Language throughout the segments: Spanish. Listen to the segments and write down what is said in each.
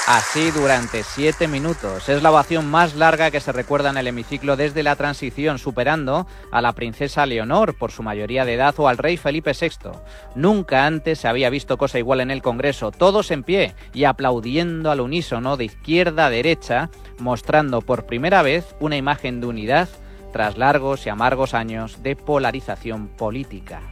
Así durante 7 minutos. Es la ovación más larga que se recuerda en el hemiciclo desde la transición, superando a la princesa Leonor por su mayoría de edad o al rey Felipe VI. Nunca antes se había visto cosa igual en el Congreso, todos en pie y aplaudiendo al unísono de izquierda a derecha, mostrando por primera vez una imagen de unidad tras largos y amargos años de polarización política.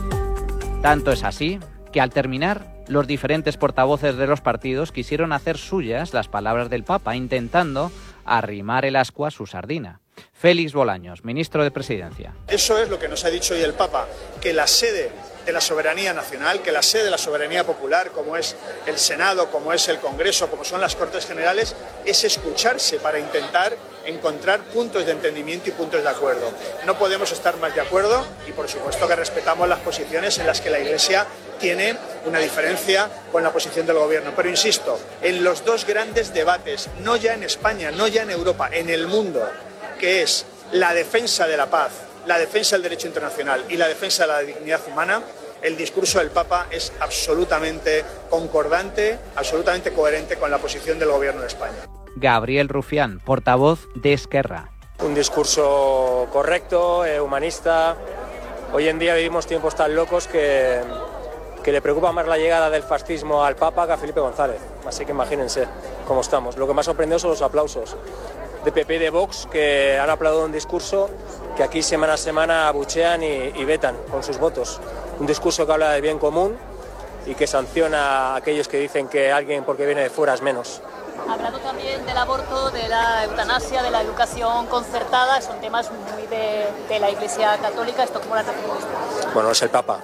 Tanto es así que al terminar, los diferentes portavoces de los partidos quisieron hacer suyas las palabras del Papa, intentando arrimar el ascua a su sardina. Félix Bolaños, ministro de Presidencia. Eso es lo que nos ha dicho hoy el Papa, que la sede de la soberanía nacional, que la sede de la soberanía popular, como es el Senado, como es el Congreso, como son las Cortes Generales, es escucharse para intentar encontrar puntos de entendimiento y puntos de acuerdo. No podemos estar más de acuerdo y, por supuesto, que respetamos las posiciones en las que la Iglesia tiene una diferencia con la posición del Gobierno. Pero insisto, en los dos grandes debates, no ya en España, no ya en Europa, en el mundo, que es la defensa de la paz, la defensa del derecho internacional y la defensa de la dignidad humana, el discurso del Papa es absolutamente concordante, absolutamente coherente con la posición del Gobierno de España. Gabriel Rufián, portavoz de Esquerra. Un discurso correcto, humanista. Hoy en día vivimos tiempos tan locos que le preocupa más la llegada del fascismo al Papa que a Felipe González. Así que imagínense cómo estamos. Lo que más sorprendió son los aplausos de PP y de Vox, que han aplaudido un discurso que aquí semana a semana abuchean y vetan con sus votos. Un discurso que habla de bien común y que sanciona a aquellos que dicen que alguien porque viene de fuera es menos. Ha hablado también del aborto, de la eutanasia, de la educación concertada. Son temas muy de la Iglesia Católica. ¿Esto cómo lo hacemos? Bueno, es el Papa,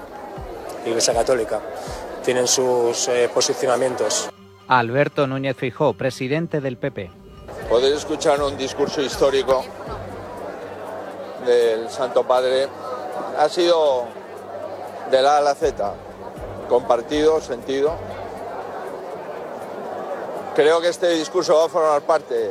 la Iglesia Católica. Tienen sus posicionamientos. Alberto Núñez Feijóo, presidente del PP. Podéis escuchar un discurso histórico del Santo Padre. Ha sido de la A a la Z, compartido, sentido. Creo que este discurso va a formar parte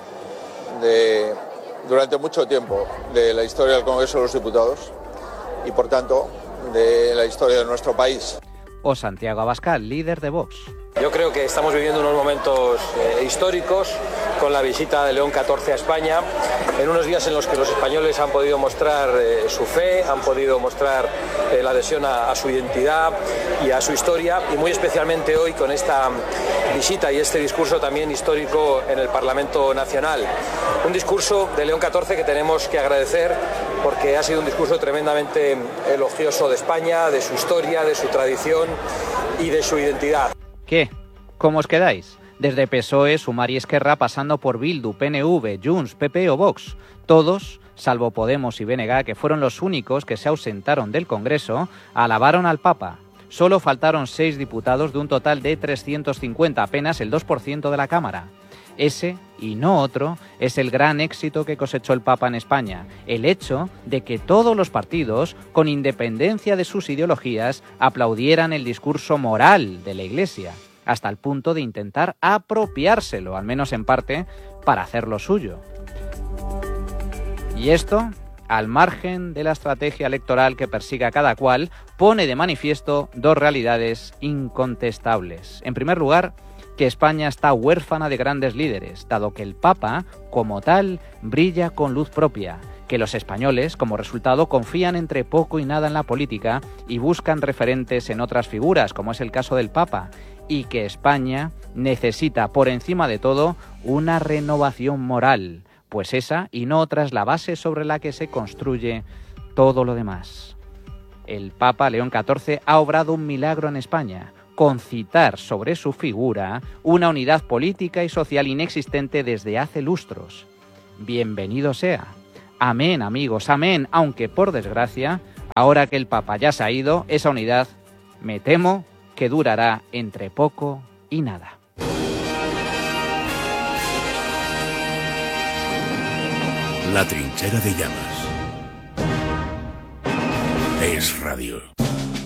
durante mucho tiempo de la historia del Congreso de los Diputados y, por tanto, de la historia de nuestro país. O Santiago Abascal, líder de Vox. Yo creo que estamos viviendo unos momentos históricos con la visita de León XIV a España, en unos días en los que los españoles han podido mostrar su fe, han podido mostrar la adhesión a su identidad y a su historia, y muy especialmente hoy con esta visita y este discurso también histórico en el Parlamento Nacional. Un discurso de León XIV que tenemos que agradecer porque ha sido un discurso tremendamente elogioso de España, de su historia, de su tradición y de su identidad. ¿Qué? ¿Cómo os quedáis? Desde PSOE, Sumar y Esquerra, pasando por Bildu, PNV, Junts, PP o Vox. Todos, salvo Podemos y BNG, que fueron los únicos que se ausentaron del Congreso, alabaron al Papa. Solo faltaron 6 diputados de un total de 350, apenas el 2% de la Cámara. Ese, y no otro, es el gran éxito que cosechó el Papa en España. El hecho de que todos los partidos, con independencia de sus ideologías, aplaudieran el discurso moral de la Iglesia, hasta el punto de intentar apropiárselo, al menos en parte, para hacerlo suyo. Y esto, al margen de la estrategia electoral que persiga cada cual, pone de manifiesto dos realidades incontestables. En primer lugar, que España está huérfana de grandes líderes, dado que el Papa, como tal, brilla con luz propia, que los españoles, como resultado, confían entre poco y nada en la política y buscan referentes en otras figuras, como es el caso del Papa, y que España necesita, por encima de todo, una renovación moral, pues esa y no otra es la base sobre la que se construye todo lo demás. El Papa León XIV ha obrado un milagro en España, concitar sobre su figura una unidad política y social inexistente desde hace lustros. Bienvenido sea. Amén, amigos, amén, aunque por desgracia, ahora que el Papa ya se ha ido, esa unidad, me temo, que durará entre poco y nada. La trinchera de llamas. Es radio.